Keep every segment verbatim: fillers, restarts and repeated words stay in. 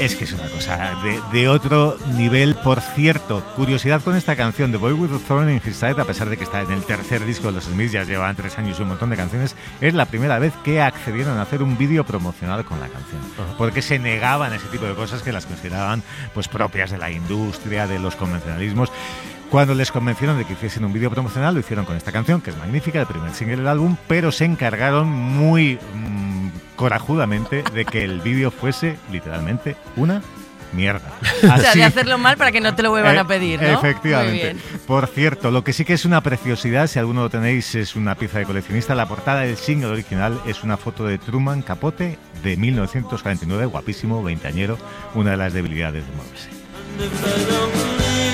Es que es una cosa de, de otro nivel. Por cierto, curiosidad con esta canción, The Boy with the Thorn in His Side, a pesar de que está en el tercer disco de los Smiths, ya llevan tres años y un montón de canciones, es la primera vez que accedieron a hacer un vídeo promocional con la canción. Uh-huh. Porque se negaban a ese tipo de cosas que las consideraban pues propias de la industria, de los convencionalismos. Cuando les convencieron de que hiciesen un vídeo promocional, lo hicieron con esta canción, que es magnífica, el primer single del álbum, pero se encargaron muy mmm, corajudamente de que el vídeo fuese literalmente una mierda. Así, o sea, de hacerlo mal para que no te lo vuelvan eh, a pedir, ¿no? Efectivamente. Por cierto, lo que sí que es una preciosidad, si alguno lo tenéis, es una pieza de coleccionista. La portada del single original es una foto de Truman Capote de mil novecientos cuarenta y nueve, guapísimo, veinteañero, una de las debilidades de Morrissey.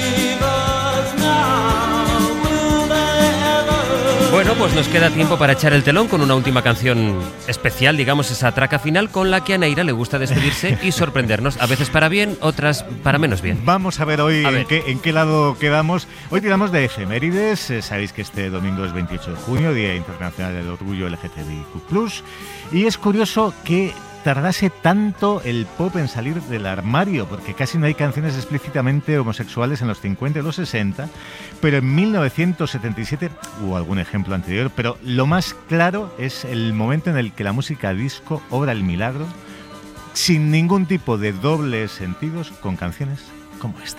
Bueno, pues nos queda tiempo para echar el telón con una última canción especial, digamos, esa traca final con la que a Neira le gusta despedirse y sorprendernos, a veces para bien, otras para menos bien. Vamos a ver hoy a ver. En, qué, en qué lado quedamos. Hoy tiramos de efemérides. Eh, sabéis que este domingo es veintiocho de junio, Día Internacional del Orgullo L G T B I Q plus, y es curioso que tardase tanto el pop en salir del armario, porque casi no hay canciones explícitamente homosexuales en los cincuenta y los sesenta, pero en mil novecientos setenta y siete hubo algún ejemplo anterior, pero lo más claro es el momento en el que la música disco obra el milagro, sin ningún tipo de dobles sentidos, con canciones como esta.